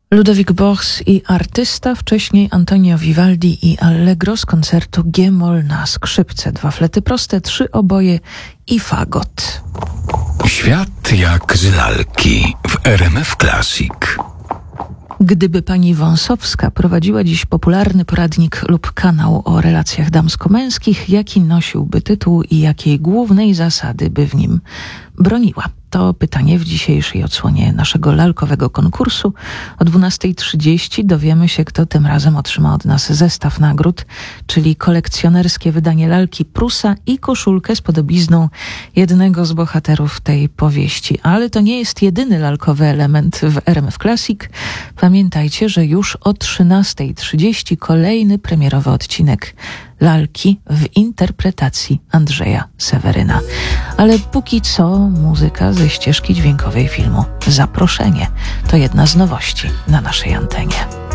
Ludwik Bochs i artysta, wcześniej Antonio Vivaldi i Allegro z koncertu G-moll na skrzypce, 2 flety proste, 3 oboje i fagot. Świat jak z lalki w RMF Classic. Gdyby pani Wąsowska prowadziła dziś popularny poradnik lub kanał o relacjach damsko-męskich, jaki nosiłby tytuł i jakiej głównej zasady by w nim broniła? To pytanie w dzisiejszej odsłonie naszego lalkowego konkursu. O 12:30 dowiemy się, kto tym razem otrzyma od nas zestaw nagród, czyli kolekcjonerskie wydanie lalki Prusa i koszulkę z podobizną jednego z bohaterów tej powieści. Ale to nie jest jedyny lalkowy element w RMF Classic. Pamiętajcie, że już o 13:30 kolejny premierowy odcinek lalki w interpretacji Andrzeja Seweryna. Ale póki co muzyka ze ścieżki dźwiękowej filmu Zaproszenie. To jedna z nowości na naszej antenie.